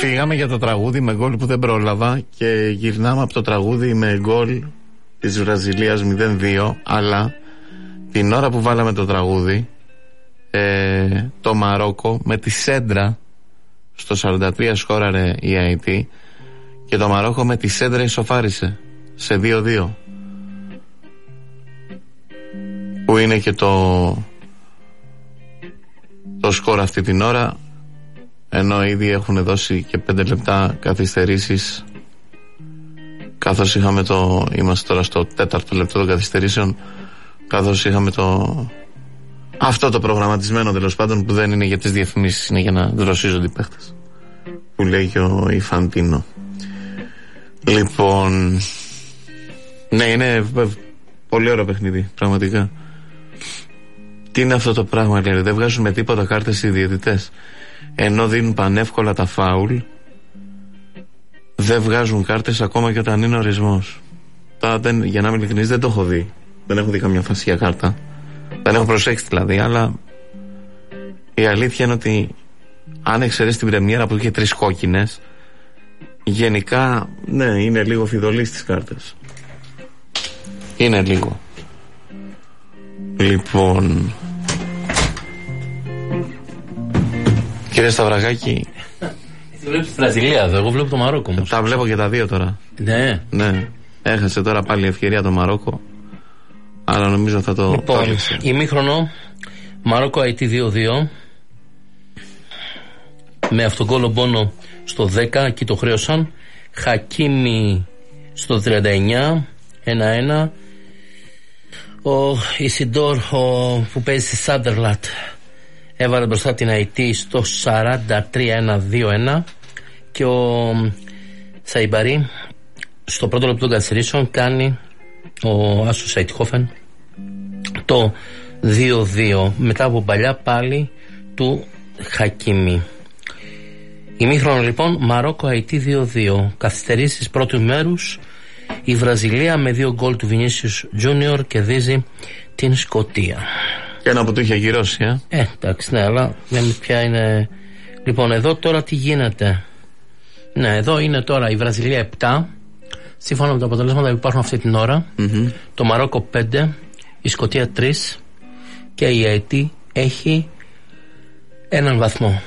Φύγαμε για το τραγούδι με γκολ που δεν πρόλαβα και γυρνάμε από το τραγούδι με γκολ της Βραζιλίας 0-2, αλλά την ώρα που βάλαμε το τραγούδι το Μαρόκο με τη σέντρα στο 43 σκόραρε η ΑΕΤ και το Μαρόκο με τη σέντρα ισοφάρισε σε 2-2, που είναι και το σκορ αυτή την ώρα, ενώ ήδη έχουν δώσει και 5 λεπτά καθυστερήσεις, καθώς είμαστε τώρα στο 4ο λεπτό των καθυστερήσεων, καθώς είχαμε αυτό το προγραμματισμένο, τέλος πάντων, που δεν είναι για τις διαφημίσεις, είναι για να δροσίζονται οι παίχτες, που λέει και ο Ιφαντίνο. Λοιπόν, ναι, είναι πολύ ωραίο παιχνίδι, πραγματικά. Τι είναι αυτό το πράγμα, λέει? Δεν βγάζουν με τίποτα κάρτες οι διαιτητές, ενώ δίνουν πανεύκολα τα φάουλ. Δεν βγάζουν κάρτες ακόμα και όταν είναι ορισμός. Για να είμαι ειλικρινής, δεν το έχω δει. Δεν έχω δει καμιά φάση για κάρτα. Δεν έχω προσέξει δηλαδή, αλλά η αλήθεια είναι ότι αν εξαιρέσει την πρεμιέρα που είχε 3 κόκκινες, γενικά ναι, είναι λίγο φιδωλή στις κάρτες. Είναι λίγο. Λοιπόν, κύριε Σταυρακάκη, εσύ βλέπεις τη Βραζιλία εδώ, εγώ βλέπω το Μαρόκο όμως. Τα βλέπω και τα δύο τώρα. Ναι. Έχασε τώρα πάλι ευκαιρία το Μαρόκο, αλλά νομίζω θα το... Λοιπόν, ημίχρονο Μαρόκο ΑΕΤ 2-2, με αυτογκόλο Μπόνο στο 10, εκεί το χρέωσαν. Χακίμι στο 39, 1-1. Ο Ισιντόρ που παίζει στη Σάντερλατ έβαλε μπροστά την ΑΕΤ στο 43-1-2-1, και ο Σαϊμπαρί στο πρώτο λεπτό των καθυστερήσεων κάνει, ο Άσο Σαϊτχόφεν, το 2-2 μετά από παλιά πάλι του Χακίμι. Ημίχρονο λοιπόν Μαρόκο ΑΕΤ 2-2. Καθυστερήσεις πρώτου μέρους. Η Βραζιλία με 2 γκολ του Βινίσιους Τζούνιορ κερδίζει την Σκωτία. Και ένα που του είχε ακυρώσει, εντάξει, ναι, αλλά δεν πια είναι. Λοιπόν, εδώ τώρα τι γίνεται? Ναι, εδώ είναι τώρα η Βραζιλία 7, σύμφωνα με τα αποτελέσματα που υπάρχουν αυτή την ώρα. Το Μαρόκο 5, η Σκωτία 3 και η ΑΕΤ έχει 1 βαθμό.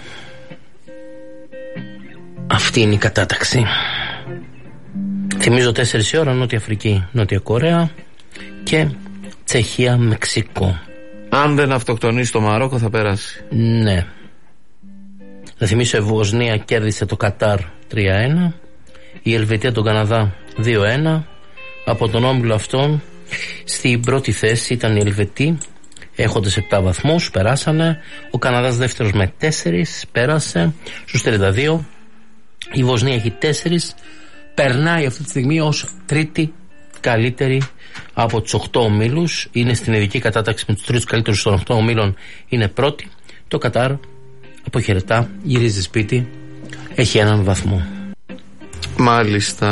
Αυτή είναι η κατάταξη. Θυμίζω 4 η ώρα Νότια Αφρική, Νότια Κορέα και Τσεχία, Μεξικό. Αν δεν αυτοκτονήσει το Μαρόκο θα περάσει. Ναι. Θα θυμίσω, η Βοσνία κέρδισε το Κατάρ 3-1, η Ελβετία τον Καναδά 2-1. Από τον όμιλο αυτόν στην πρώτη θέση ήταν οι Ελβετοί, έχοντας 7 βαθμούς, περάσανε. Ο Καναδάς δεύτερος με 4, πέρασε στους 32. Η Βοσνία έχει 4, περνάει αυτή τη στιγμή ως τρίτη καλύτερη από τους 8 ομίλους. Είναι στην ειδική κατάταξη με τους 3 καλύτερους των 8 ομίλων, είναι πρώτη. Το Κατάρ αποχαιρετά, γυρίζει σπίτι, έχει 1 βαθμό. Μάλιστα.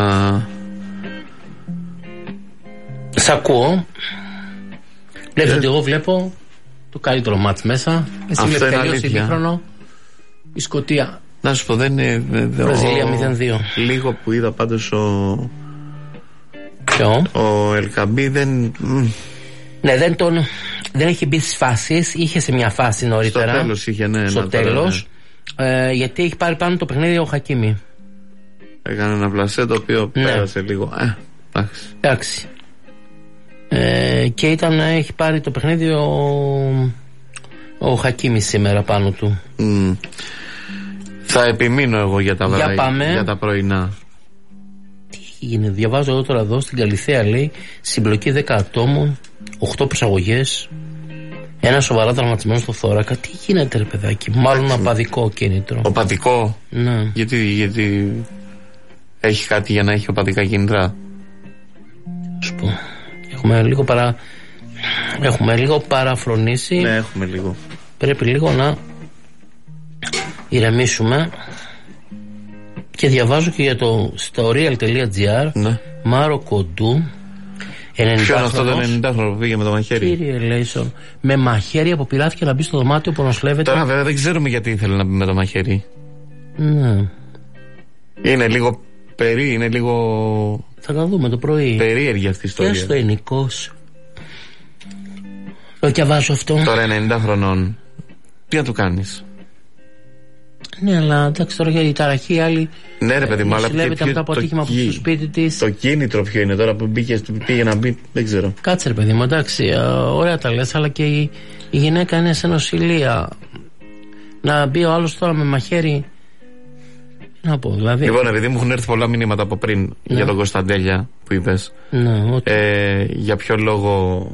Σ' ακούω. Βλέπεις ότι εγώ βλέπω το καλύτερο μάτς μέσα. Εσύ βλέπεις τελείως ημίχρονο. Η Σκωτία. Να σου πω, δεν είναι. Βραζιλία 0-2. Λίγο που είδα πάντως Ποιο? Ο Ελκαμπή δεν. Ναι, δεν έχει μπει στις φάσεις. Είχε σε μια φάση νωρίτερα. Στο τέλος είχε, ναι. Στο τέλος. Ναι. Γιατί έχει πάρει πάνω το παιχνίδι ο Χακίμι. Έκανε ένα πλασέ το οποίο πέρασε λίγο. Εντάξει. Και έχει πάρει το παιχνίδι ο Χακίμι σήμερα πάνω του. Θα επιμείνω εγώ για τα πρωινά. Τι είναι, διαβάζω εγώ τώρα εδώ στην Καλιθέα, λέει συμπλοκή 10 ατόμων, 8 προσαγωγές, ένα σοβαρά τραυματισμένο στο θώρακα. Τι γίνεται, ρε παιδάκι? Μάλλον απαδικό κίνητρο. Οπαδικό? Ναι. Γιατί έχει κάτι για να έχει οπαδικά κίνητρα? Σου πω, έχουμε λίγο παραφρονήσει. Ναι, έχουμε λίγο. Πρέπει λίγο να ηρεμήσουμε. Και διαβάζω και για στο real.gr, ναι. Μάρο Κοντού, 90 Ποιο είναι αυτό το 90χρονο που πήγε με το μαχαίρι? Κύριε Λέισον, με μαχαίρι αποπειράθηκε να μπει στο δωμάτιο που νοσλεύεται. Τώρα βέβαια δεν ξέρουμε γιατί ήθελε να μπει με το μαχαίρι. Ναι. Είναι λίγο είναι λίγο. Θα τα δούμε το πρωί. Περίεργη αυτή η ιστορία. Και στο ενικός. Το διαβάζω αυτό. Τώρα 90 χρονών. Τι να του κάνεις? Ναι, αλλά εντάξει, τώρα για η ταραχή άλλη. Ναι, ρε παιδί μου, αλλά συλλεύεται μετά από ατύχημα που στο σπίτι της. Το κίνητρο ποιο είναι τώρα που πήγε να μπει, δεν ξέρω. Κάτσε, ρε παιδί μου, εντάξει, ωραία τα λες, αλλά και η γυναίκα είναι σε νοσηλεία. Να μπει ο άλλος τώρα με μαχαίρι. Να πω, δηλαδή. Λοιπόν, επειδή μου έχουν έρθει πολλά μηνύματα από πριν, ναι, για τον Κωνσταντέλια που είπες. Ναι, για ποιο λόγο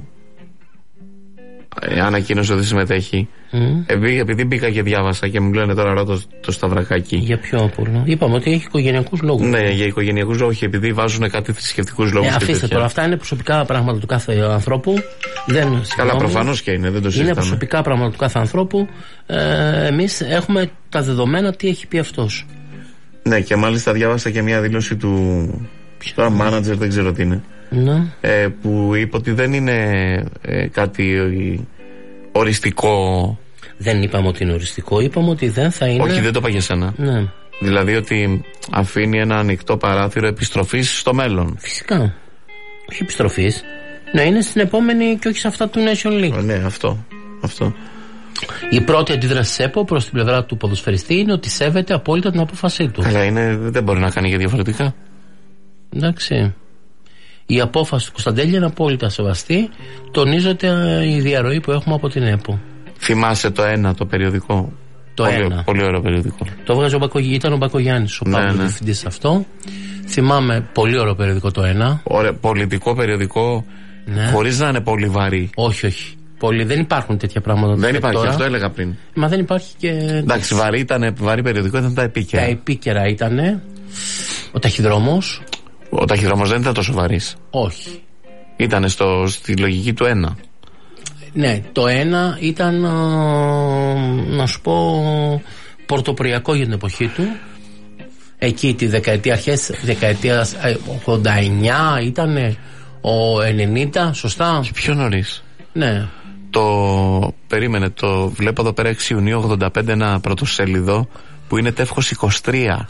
ανακοίνωσε ότι συμμετέχει. Επειδή μπήκα και διάβασα και μου λένε τώρα ρώτα το Σταυρακάκι. Για ποιο απολύτω? Είπαμε ότι έχει οικογενειακούς λόγους. Ναι, για οικογενειακούς λόγους, επειδή βάζουν κάτι θρησκευτικούς λόγους. Αφήστε τώρα, αυτά είναι προσωπικά πράγματα του κάθε ανθρώπου. Καλά, προφανώς και είναι, δεν το συζητάμε. Είναι προσωπικά πράγματα του κάθε ανθρώπου. Εμείς έχουμε τα δεδομένα τι έχει πει αυτός. Ναι, και μάλιστα διάβασα και μια δήλωση του. Τώρα manager, δεν ξέρω τι είναι. Ναι. Που είπε ότι δεν είναι κάτι οριστικό. Δεν είπαμε ότι είναι οριστικό, είπαμε ότι δεν θα είναι. Όχι, δεν το είπα για σένα. Ναι. Δηλαδή ότι αφήνει ένα ανοιχτό παράθυρο επιστροφής στο μέλλον. Φυσικά. Όχι επιστροφής. Ναι, είναι στην επόμενη και όχι σε αυτά του Nation League. Ναι, αυτό. Η πρώτη αντίδραση της ΕΠΟ προς την πλευρά του ποδοσφαιριστή είναι ότι σέβεται απόλυτα την απόφασή του. Αλλά δεν μπορεί να κάνει και διαφορετικά. Εντάξει. Η απόφαση του Κωνσταντέλια είναι απόλυτα σεβαστή. Τονίζεται η διαρροή που έχουμε από την ΕΠΟ. Θυμάσαι το το περιοδικό? Πολύ ωραίο περιοδικό. Το έβγαζε ήταν ο Μπακογιάννης, ο Παύλος διευθυντής σε αυτό. Θυμάμαι, πολύ ωραίο περιοδικό το πολιτικό περιοδικό, ναι, χωρίς να είναι πολύ βαρύ. Όχι. Δεν υπάρχουν τέτοια πράγματα. Δεν υπάρχει, τώρα. Αυτό έλεγα πριν. Μα δεν υπάρχει και. Εντάξει, βαρύ περιοδικό ήταν τα επίκαιρα. Τα επίκαιρα ήταν ο Ταχυδρόμος. Ο Ταχυδρόμος δεν ήταν τόσο βαρύς. Όχι. Ήταν στη λογική του 1. Ναι, το 1 ήταν, να σου πω, πορτοποριακό για την εποχή του. Εκεί τη δεκαετία, αρχές δεκαετίας 89 ήταν ο 90, σωστά. Και πιο νωρίς. Ναι. Περίμενε, το βλέπω εδώ πέρα 6 Ιουνίου 85 ένα πρωτοσέλιδο που είναι τεύχος 23.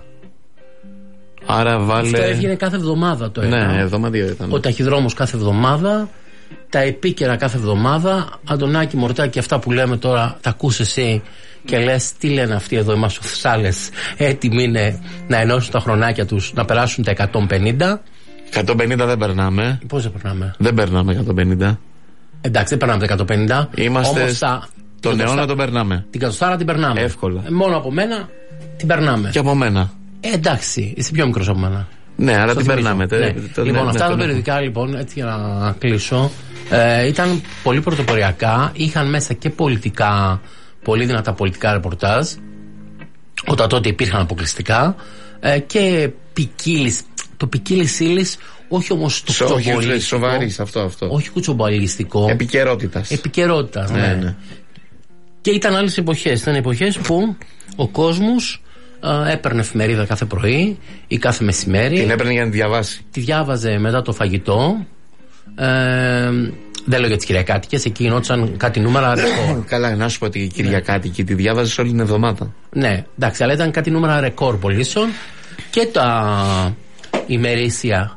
Άρα βάλε. Αυτό έβγαινε κάθε εβδομάδα το 1. Ναι, εβδομαδίο ήταν. Ο Ταχυδρόμος κάθε εβδομάδα. Τα επίκαιρα κάθε εβδομάδα. Αντωνάκη, Μορτάκη, αυτά που λέμε τώρα τα ακούς εσύ και λες τι λένε αυτοί εδώ οι μασοθσάλες. Έτοιμοι είναι να ενώσουν τα χρονάκια τους, να περάσουν τα 150. 150 δεν περνάμε. Πώς δεν περνάμε? Δεν περνάμε 150. Εντάξει, δεν περνάμε τα 150. Είμαστε. Τον αιώνα τον περνάμε. Την κατοστάρα την περνάμε. Εύκολα. Μόνο από μένα την περνάμε. Και από μένα. Εντάξει, είσαι πιο μικρός από μένα. Ναι, άρα την περνάμε. Λοιπόν, αυτά τα περιοδικά, λοιπόν, έτσι για να κλείσω, ήταν πολύ πρωτοποριακά. Είχαν μέσα και πολιτικά, πολύ δυνατά πολιτικά ρεπορτάζ, όταν τότε υπήρχαν αποκλειστικά, και ποικίλης ύλης, όχι όμως το κουτσομπολιστικό. Όχι κουτσομπολιστικό. Επικαιρότητας. Ναι. Και ήταν άλλες εποχές. Ήταν εποχές που ο κόσμος έπαιρνε εφημερίδα κάθε πρωί ή κάθε μεσημέρι. Την έπαιρνε για να τη διαβάσει. Τη διάβαζε μετά το φαγητό. Δεν λέω για τις Κυριακάτικες, εκεί γινόντουσαν κάτι νούμερα ρεκόρ. Καλά, να σου πω ότι η Κυριακάτικη τη διάβαζε όλη την εβδομάδα. Ναι, εντάξει, αλλά ήταν κάτι νούμερα ρεκόρ πωλήσεων. Και τα ημερήσια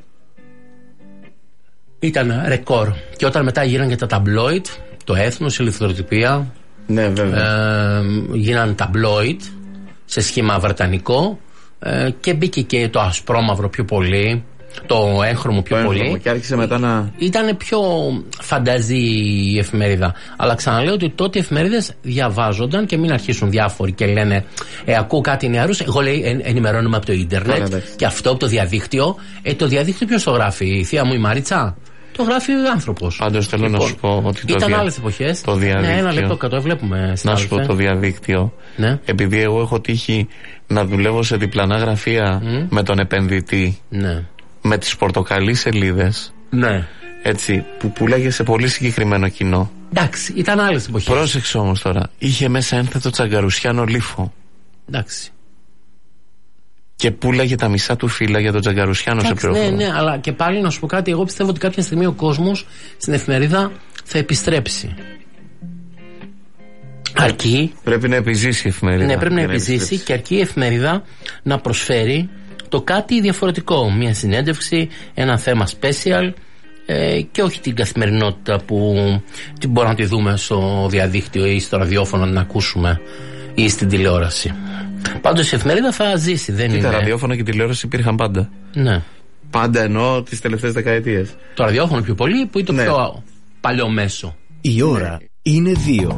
ήταν ρεκόρ. Και όταν μετά γίνανε και τα ταμπλόιτ, το Έθνος, η Ελευθεροτυπία, ναι, βέβαια, γίνανε ταμπλόιτ σε σχήμα βρετανικό, και μπήκε και το ασπρόμαυρο πιο πολύ, το έγχρωμο πιο πολύ. Και άρχισε μετά να. Ήταν πιο φανταζή η εφημερίδα. Αλλά ξαναλέω ότι τότε οι εφημερίδες διαβάζονταν, και μην αρχίσουν διάφοροι και λένε ακούω κάτι νεαρούς. Εγώ, λέει, ενημερώνομαι από το ίντερνετ και αυτό από το διαδίκτυο. Το διαδίκτυο ποιος το γράφει? Η θεία μου η Μαρίτσα? Το γράφει ο άνθρωπος. Πάντως θέλω να σου πω ότι ήταν άλλες εποχές. Το διαδίκτυο. Ναι, ένα λεπτό κάτω, βλέπουμε. Να σου πω το διαδίκτυο. Ναι. Επειδή εγώ έχω τύχει να δουλεύω σε διπλανά γραφεία με τον επενδυτή. Ναι. Με τις πορτοκαλί σελίδες. Ναι. Έτσι, που πουλάγε σε πολύ συγκεκριμένο κοινό. Εντάξει, ήταν άλλες εποχές. Πρόσεξε όμως τώρα. Είχε μέσα ένθετο Τσαγκαρουσιάνο λίφο. Εντάξει. Και πουλάγε τα μισά του φύλλα για τον Τσαγκαρουσιάνο σε πληροφορία. Ναι, αλλά και πάλι να σου πω κάτι. Εγώ πιστεύω ότι κάποια στιγμή ο κόσμος στην εφημερίδα θα επιστρέψει. Αρκεί. Πρέπει να επιζήσει η εφημερίδα. Ναι, πρέπει να επιζήσει και αρκεί η εφημερίδα να προσφέρει το κάτι διαφορετικό. Μια συνέντευξη, ένα θέμα special και όχι την καθημερινότητα που μπορούμε να τη δούμε στο διαδίκτυο ή στο ραδιόφωνο να την ακούσουμε ή στην τηλεόραση. Πάντως η εφημερίδα θα ζήσει. Τα ραδιόφωνο και η τηλεόραση υπήρχαν πάντα. Ναι. Πάντα εννοώ τις τελευταίες δεκαετίες. Το ραδιόφωνο πιο πολύ που είναι το πιο παλιό μέσο. Η ώρα είναι 2.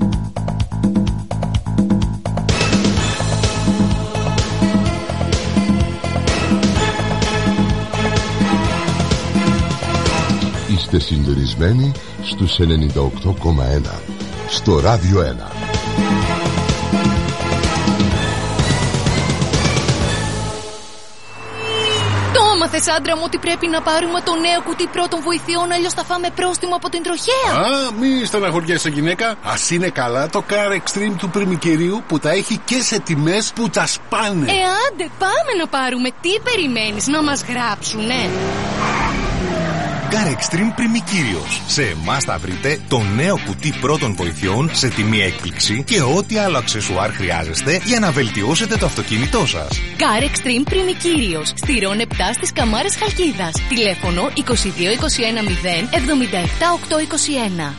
Είστε συντονισμένοι στους 98,1 στο Ράδιο 1. Μάθες, άντρα μου, ότι πρέπει να πάρουμε το νέο κουτί πρώτων βοηθειών, αλλιώς θα φάμε πρόστιμο από την τροχέα. Μη στεναχωριέσαι, γυναίκα. Ας είναι καλά το Car Extreme του πριμικερίου που τα έχει και σε τιμές που τα σπάνε. Άντε, πάμε να πάρουμε. Τι περιμένεις, να μας γράψουνε? Car Extreme Πριμικύριος. Σε εμάς θα βρείτε το νέο κουτί πρώτων βοηθειών σε τιμή έκπληξη και ό,τι άλλο αξεσουάρ χρειάζεστε για να βελτιώσετε το αυτοκίνητό σας. Car Extreme Πριμικύριος. Στη Ρόν 7 στις Καμάρες Χαλκίδας. Τηλέφωνο 22 21 0 77 821.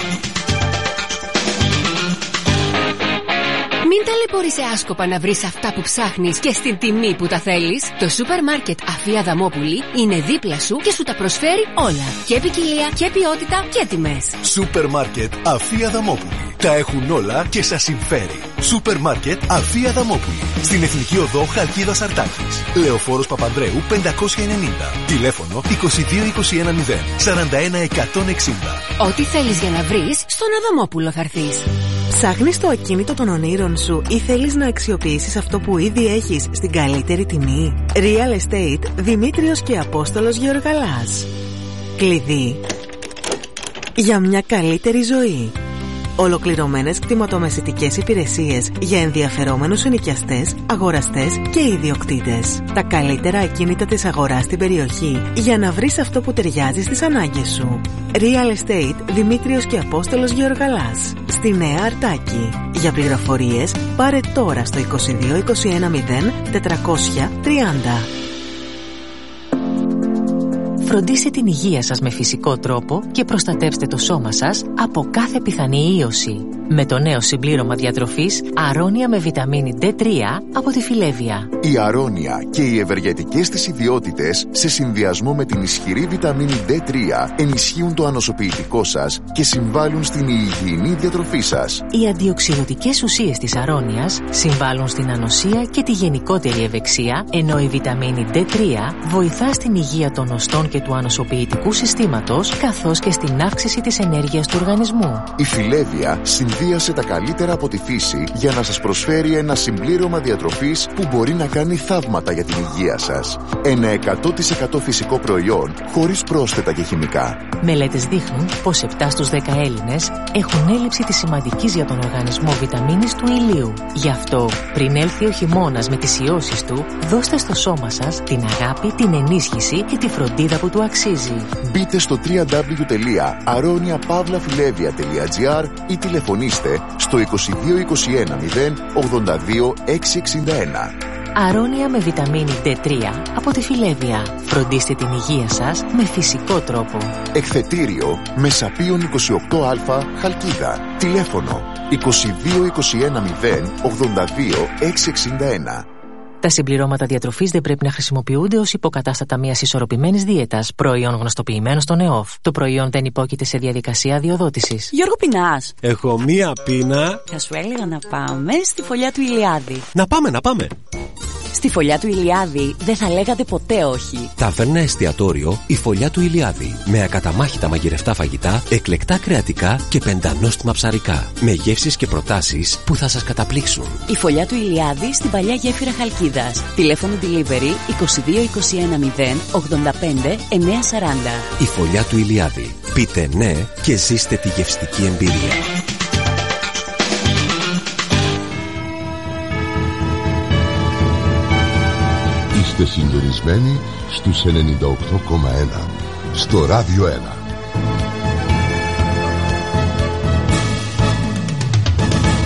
Μην ταλαιπωρείσαι άσκοπα να βρεις αυτά που ψάχνεις και στην τιμή που τα θέλεις. Το σούπερ μάρκετ Αφία Δαμόπουλη είναι δίπλα σου και σου τα προσφέρει όλα. Και ποικιλία και ποιότητα και τιμές. Σούπερ μάρκετ Αφία Δαμόπουλη. Τα έχουν όλα και σας συμφέρει. Σούπερ μάρκετ Αφία Δαμόπουλη. Στην Εθνική Οδό Χαλκίδας Αρτάκης. Λεωφόρος Παπανδρέου 590. Τηλέφωνο 22 21 0 41 160. Ό,τι θέλεις για να βρεις, στον Αδαμόπουλο θα έρθεις. Ψάχνεις το ακίνητο των ονείρων σου ή θέλεις να αξιοποιήσεις αυτό που ήδη έχεις στην καλύτερη τιμή? Real Estate Δημήτριος και Απόστολος Γεωργαλάς. Κλειδί για μια καλύτερη ζωή. Ολοκληρωμένες κτηματομεσητικές υπηρεσίες για ενδιαφερόμενους ενοικιαστές, αγοραστές και ιδιοκτήτες. Τα καλύτερα ακίνητα της αγοράς στην περιοχή για να βρεις αυτό που ταιριάζει στις ανάγκες σου. Real Estate Δημήτριος και Απόστολος Γεωργαλάς. Στη Νέα Αρτάκη. Για πληροφορίες πάρε τώρα στο 22 21 0 430. Φροντίστε την υγεία σας με φυσικό τρόπο και προστατεύστε το σώμα σας από κάθε πιθανή ίωση. Με το νέο συμπλήρωμα διατροφής Αρώνια με βιταμίνη D3 από τη Φιλέβια. Η Αρώνια και οι ευεργετικές της ιδιότητες σε συνδυασμό με την ισχυρή βιταμίνη D3 ενισχύουν το ανοσοποιητικό σας και συμβάλλουν στην υγιεινή διατροφή σας. Οι αντιοξυδοτικές ουσίες της Αρώνιας συμβάλλουν στην ανοσία και τη γενικότερη ευεξία, ενώ η βιταμίνη D3 βοηθά στην υγεία των οστών και του ανοσοποιητικού συστήματος, καθώς και στην αύξηση της ενέργειας του οργανισμού. Η Φιλέβια συνδύασε τα καλύτερα από τη φύση για να σας προσφέρει ένα συμπλήρωμα διατροφής που μπορεί να κάνει θαύματα για την υγεία σας. Ένα 100% φυσικό προϊόν χωρίς πρόσθετα και χημικά. Μελέτες δείχνουν πως 7 στους 10 Έλληνες έχουν έλλειψη της σημαντικής για τον οργανισμό βιταμίνης του ηλίου. Γι' αυτό, πριν έλθει ο χειμώνας με τις ιώσεις του, δώστε στο σώμα σας την αγάπη, την ενίσχυση και τη φροντίδα που του αξίζει. Μπείτε στο www.aroniapavlafilevia.gr ή τηλεφωνήστε στο 22 21 0 82 661. Αρώνια με βιταμίνη D3 από τη Φιλέβια. Φροντίστε την υγεία σας με φυσικό τρόπο. Εκθετήριο Μεσαπίων 28α Χαλκίδα. Τηλέφωνο 22 21 0 82 661. Τα συμπληρώματα διατροφής δεν πρέπει να χρησιμοποιούνται ως υποκατάστατα μιας ισορροπημένης δίαιτας, προϊόν γνωστοποιημένο στον ΕΟΦ. Το προϊόν δεν υπόκειται σε διαδικασία αδειοδότησης. Γιώργο, πεινάς? Έχω μία πείνα. Θα σου έλεγα να πάμε στη φωλιά του Ηλιάδη. Να πάμε. Στη φωλιά του Ηλιάδη δεν θα λέγατε ποτέ όχι. Ταβέρνα εστιατόριο η Φωλιά του Ηλιάδη. Με ακαταμάχητα μαγειρευτά φαγητά, εκλεκτά κρεατικά και πεντανόστιμα ψαρικά. Με γεύσεις και προτάσεις που θα σας καταπλήξουν. Η Φωλιά του Ηλιάδη στην παλιά γέφυρα Χαλκίδας. Τηλέφωνο delivery 22 21 0 85 940. Η Φωλιά του Ηλιάδη. Πείτε ναι και ζήστε τη γευστική εμπειρία. Είστε συντονισμένοι στους 98,1 στο Ράδιο 1.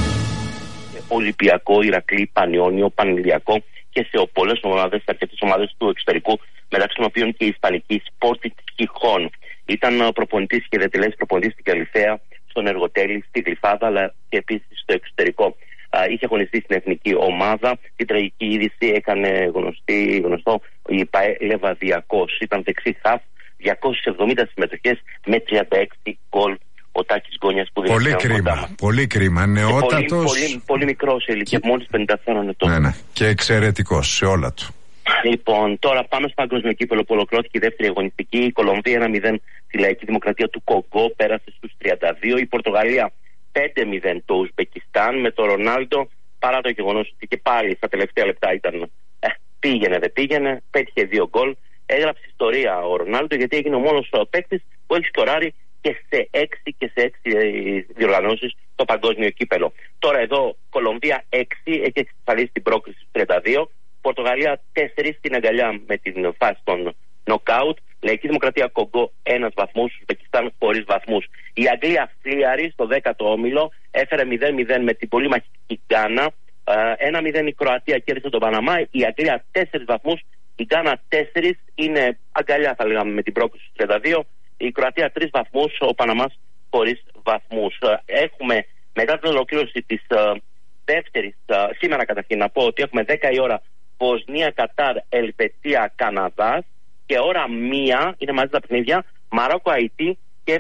Ολυμπιακό, Ηρακλή, Πανιόνιο, Πανηλιακό και σε πολλές ομάδες, αρκετές ομάδες του εξωτερικού, μεταξύ των οποίων και η Ισπανική Sporting Gijón. Ήταν προπονητής και διατελέσεις προπονητής στην Καλυθέα, στον Εργοτέλη, στη Γλυφάδα, αλλά και επίσης στο εξωτερικό. Είχε αγωνιστεί στην εθνική ομάδα. Την τραγική είδηση έκανε γνωστό η ΠΑΕ Λεβαδιακός. Ήταν δεξί χαφ, 270 συμμετοχές με 36 γκολ. Ο Τάκης Γκόνιας που πολύ κρίμα, πολύ κρίμα. Νεότατος. Πολύ μικρός σε ηλικία, μόλις 54 ετών. Ναι. Και εξαιρετικός σε όλα του. Λοιπόν, τώρα πάμε στο παγκόσμιο κύπελλο που ολοκληρώθηκε η δεύτερη αγωνιστική. Η Κολομβία 1-0 στη λαϊκή δημοκρατία του Κογκό, πέρασε στους 32. Η Πορτογαλία 5-0 το Ουσμπεκιστάν με τον Ρονάλντο, παρά το γεγονός ότι και πάλι στα τελευταία λεπτά ήταν πήγαινε δεν πήγαινε, πέτυχε 2 γκολ. Έγραψε ιστορία ο Ρονάλντο γιατί έγινε ο μόνος παίκτης που έχει σκοράρει και σε 6 διοργανώσεις το παγκόσμιο κύπελλο. Τώρα εδώ Κολομβία 6 έχει εξασφαλίσει την πρόκριση στους 32. Πορτογαλία 4 στην αγκαλιά με την φάση των νοκάουτ. Λαϊκή Δημοκρατία Κογκό 1 βαθμούς, Ουσμπεκιστάν χωρίς βαθμούς. Η Αγγλία φλίαρη στο 10ο όμιλο, έφερε 0-0 με την πολύ μαχητική Γκάνα. 1-0 η Κροατία κέρδισε τον Παναμά. Η Αγγλία 4 βαθμούς, η Γκάνα 4, είναι αγκαλιά θα λέγαμε με την πρόκληση στους 32. Η Κροατία 3 βαθμούς, ο Παναμάς χωρίς βαθμούς. Έχουμε μετά την ολοκλήρωση της δεύτερης, σήμερα καταρχήν να πω ότι έχουμε 10 η ώρα Βοσνία, Κατάρ, Ελβετία, Καναδάς. Και ώρα 1 είναι μαζί τα παιχνίδια Μαρόκο, Αϊτή και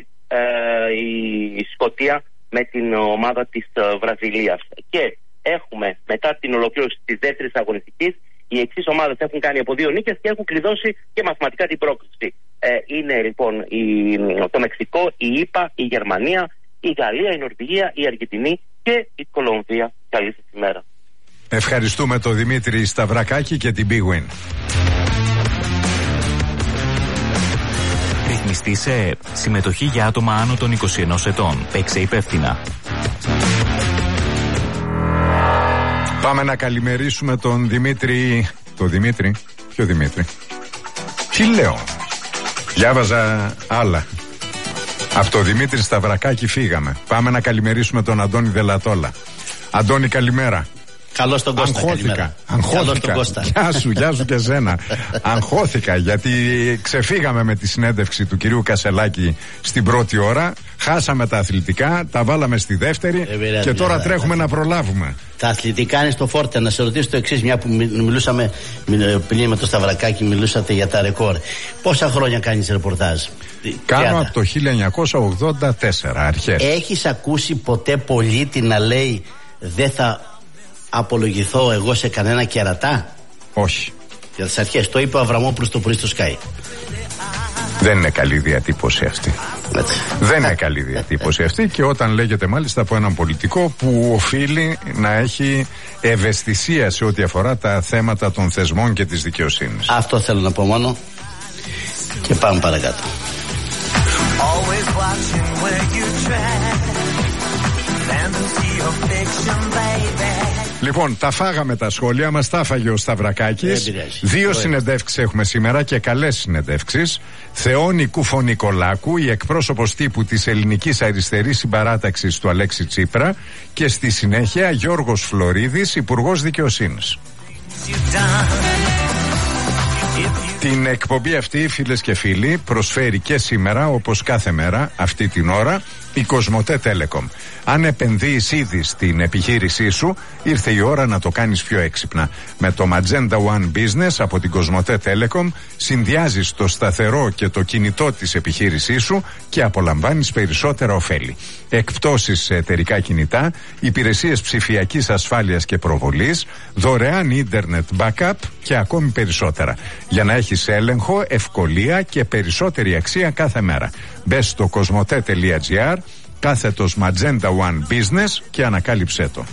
η Σκωτία με την ομάδα της Βραζιλίας. Και έχουμε μετά την ολοκλήρωση της δεύτερης αγωνιστικής οι εξής ομάδες έχουν κάνει από 2 νίκες και έχουν κλειδώσει και μαθηματικά την πρόκριση. Είναι λοιπόν το Μεξικό, η ΙΠΑ, η Γερμανία, η Γαλλία, η Νορβηγία, η Αργεντινή και η Κολομβία. Καλή σας ημέρα. Ευχαριστούμε τον Δημήτρη Σταυρακάκη και την Big Win. Ρυθμιστή σε ΕΕΠ. Συμμετοχή για άτομα άνω των 21 ετών. Παίξε υπεύθυνα. Πάμε να καλημερίσουμε τον Δημήτρη. Το Δημήτρη. Ποιο Δημήτρη? Τι λέω? Διάβαζα άλλα. Από το Δημήτρη Σταυρακάκη φύγαμε. Πάμε να καλημερίσουμε τον Αντώνη Δελατόλα. Αντώνη, καλημέρα. Καλώς τον Κώστα. Αγχώθηκα. Γεια σου και εσένα. Αγχώθηκα γιατί ξεφύγαμε με τη συνέντευξη του κυρίου Κασελάκη στην πρώτη ώρα. Χάσαμε τα αθλητικά, τα βάλαμε στη δεύτερη και τώρα τρέχουμε να προλάβουμε. Τα αθλητικά είναι στο φόρτε. Να σε ρωτήσω το εξής, μια που μιλούσαμε πριν με το Σταυρακάκη, μιλούσατε για τα ρεκόρ. Πόσα χρόνια κάνεις ρεπορτάζ? Κάνω από το 1984 αρχές. Έχεις ακούσει ποτέ πολίτη να λέει δεν θα απολογηθώ εγώ σε κανένα κερατά? Όχι. Για τις αρχές. Το είπε ο Αβραμόπουλος το πρωί στο Sky. Δεν είναι καλή διατύπωση αυτή. Δεν είναι καλή διατύπωση αυτή και όταν λέγεται μάλιστα από έναν πολιτικό που οφείλει να έχει ευαισθησία σε ό,τι αφορά τα θέματα των θεσμών και της δικαιοσύνης. Αυτό θέλω να πω μόνο και πάμε παρακάτω. Λοιπόν, τα φάγαμε τα σχόλια μας, τα φάγε ο Σταυρακάκης. 2 συνεντεύξεις έχουμε σήμερα και καλές συνεντεύξεις. Θεόνη Κουφονικολάκου, η εκπρόσωπος τύπου της ελληνικής αριστερής συμπαράταξης του Αλέξη Τσίπρα, και στη συνέχεια Γιώργος Φλωρίδης, Υπουργός Δικαιοσύνης. Την εκπομπή αυτή, φίλες και φίλοι, προσφέρει και σήμερα, όπως κάθε μέρα αυτή την ώρα, η Κοσμοτέ Telecom. Αν επενδύεις ήδη στην επιχείρησή σου, ήρθε η ώρα να το κάνεις πιο έξυπνα. Με το Magenta One Business από την Κοσμοτέ Telecom συνδυάζεις το σταθερό και το κινητό της επιχείρησής σου και απολαμβάνεις περισσότερα ωφέλη. Εκπτώσεις σε εταιρικά κινητά, υπηρεσίες ψηφιακής ασφάλειας και προβολής, δωρεάν ίντερνετ backup και ακόμη περισσότερα. Για να έχεις έλεγχο, ευκολία και περισσότερη αξία κάθε μέρα. Μπες στο κοσμοτέ.gr / Magenta One Business και ανακάλυψέ το.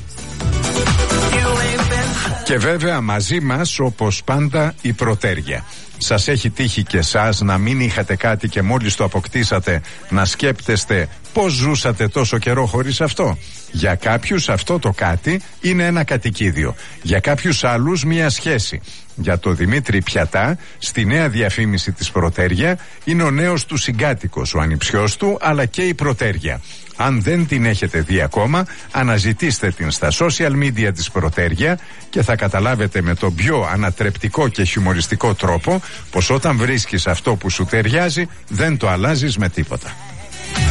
Και βέβαια μαζί μας, όπως πάντα, η Πρωτέρια. Σας έχει τύχει και εσάς να μην είχατε κάτι και μόλις το αποκτήσατε να σκέπτεστε Πώς ζούσατε τόσο καιρό χωρίς αυτό? Για κάποιους αυτό το κάτι είναι ένα κατοικίδιο. Για κάποιους άλλους μια σχέση. Για το Δημήτρη Πιατά, στη νέα διαφήμιση της Πρωτέρια, είναι ο νέος του συγκάτοικος, ο ανιψιός του, αλλά και η Πρωτέρια. Αν δεν την έχετε δει ακόμα, αναζητήστε την στα social media της Πρωτέρια και θα καταλάβετε με τον πιο ανατρεπτικό και χιουμοριστικό τρόπο πως όταν βρίσκεις αυτό που σου ταιριάζει, δεν το αλλάζεις με τίποτα.